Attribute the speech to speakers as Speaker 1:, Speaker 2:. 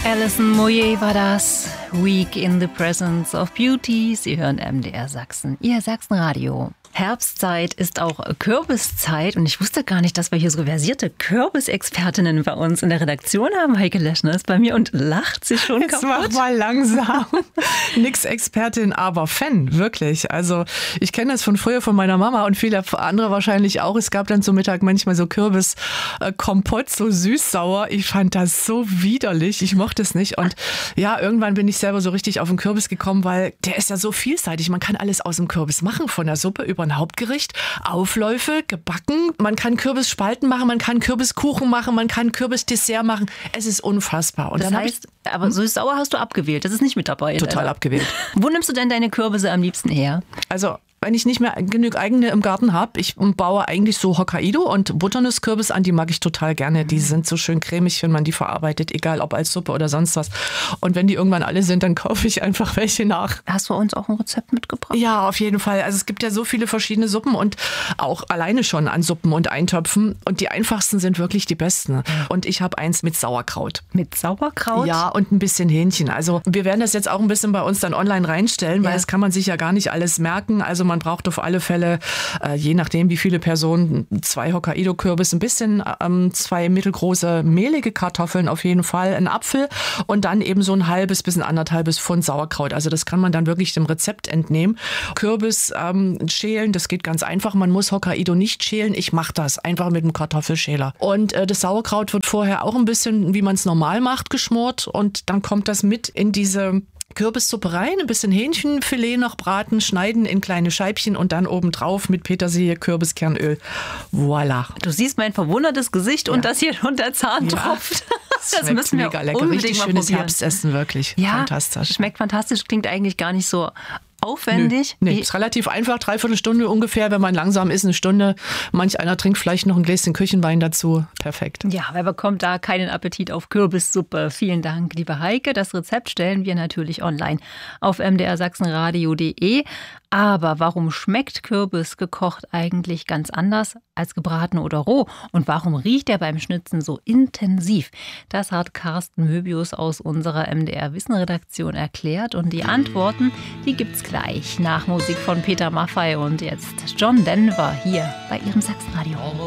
Speaker 1: Alison Moyet war das. Week in the Presence of Beauty. Sie hören MDR Sachsen, Ihr Sachsenradio. Herbstzeit ist auch Kürbiszeit und ich wusste gar nicht, dass wir hier so versierte Kürbisexpertinnen bei uns in der Redaktion haben. Heike Leschner ist bei mir und lacht sich schon
Speaker 2: Jetzt
Speaker 1: kaputt.
Speaker 2: mach mal langsam. Nix Expertin, aber Fan, wirklich. Also ich kenne das von früher von meiner Mama und viele andere wahrscheinlich auch. Es gab dann zum Mittag manchmal so Kürbiskompott, so süß-sauer. Ich fand das so widerlich. Ich mochte es nicht. Und ja, irgendwann bin ich selber so richtig auf den Kürbis gekommen, weil der ist ja so vielseitig. Man kann alles aus dem Kürbis machen, von der Suppe über ein Hauptgericht, Aufläufe, gebacken. Man kann Kürbisspalten machen, man kann Kürbiskuchen machen, man kann Kürbisdessert machen. Es ist unfassbar. Und
Speaker 1: das
Speaker 2: dann
Speaker 1: heißt, aber süß-sauer hast du abgewählt. Das ist nicht mit dabei.
Speaker 2: Total abgewählt.
Speaker 1: Wo nimmst du denn deine Kürbisse am liebsten her?
Speaker 2: Also wenn ich nicht mehr genug eigene im Garten habe, ich baue eigentlich so Hokkaido und Butternusskürbis an, die mag ich total gerne. Die sind so schön cremig, wenn man die verarbeitet, egal ob als Suppe oder sonst was. Und wenn die irgendwann alle sind, dann kaufe ich einfach welche nach.
Speaker 1: Hast du uns auch ein Rezept mitgebracht?
Speaker 2: Ja, auf jeden Fall. Also es gibt ja so viele verschiedene Suppen und auch alleine schon an Suppen und Eintöpfen. Und die einfachsten sind wirklich die besten. Und ich habe eins mit Sauerkraut.
Speaker 1: Mit Sauerkraut?
Speaker 2: Ja, und ein bisschen Hähnchen. Also wir werden das jetzt auch ein bisschen bei uns dann online reinstellen, weil das kann man sich ja gar nicht alles merken. Also man braucht auf alle Fälle, je nachdem wie viele Personen, 2 Hokkaido-Kürbis, ein bisschen 2 mittelgroße mehlige Kartoffeln auf jeden Fall, ein Apfel und dann eben so ein halbes bis ein 1,5 Pfund Sauerkraut. Also das kann man dann wirklich dem Rezept entnehmen. Kürbis schälen, das geht ganz einfach. Man muss Hokkaido nicht schälen. Ich mache das einfach mit dem Kartoffelschäler. Und das Sauerkraut wird vorher auch ein bisschen, wie man es normal macht, geschmort und dann kommt das mit in diese Kürbissuppe rein, ein bisschen Hähnchenfilet noch braten, schneiden in kleine Scheibchen und dann obendrauf mit Petersilie, Kürbiskernöl. Voilà.
Speaker 1: Du siehst mein verwundertes Gesicht und das hier schon der Zahn tropft.
Speaker 2: Das müssen wir mega lecker. Richtig schönes Herbstessen, wirklich.
Speaker 1: Ja,
Speaker 2: fantastisch.
Speaker 1: Schmeckt fantastisch, klingt eigentlich gar nicht so aufwendig.
Speaker 2: Nee, ist relativ einfach, 3/4 Stunde ungefähr, wenn man langsam ist, 1 Stunde. Manch einer trinkt vielleicht noch ein Gläschen Küchenwein dazu. Perfekt.
Speaker 1: Ja, wer bekommt da keinen Appetit auf Kürbissuppe? Vielen Dank, liebe Heike. Das Rezept stellen wir natürlich online auf mdrsachsenradio.de. Aber warum schmeckt Kürbis gekocht eigentlich ganz anders als gebraten oder roh? Und warum riecht er beim Schnitzen so intensiv? Das hat Carsten Möbius aus unserer MDR-Wissen-Redaktion erklärt. Und die Antworten, die gibt's gleich nach Musik von Peter Maffay. Und jetzt John Denver hier bei Ihrem Sachsenradio.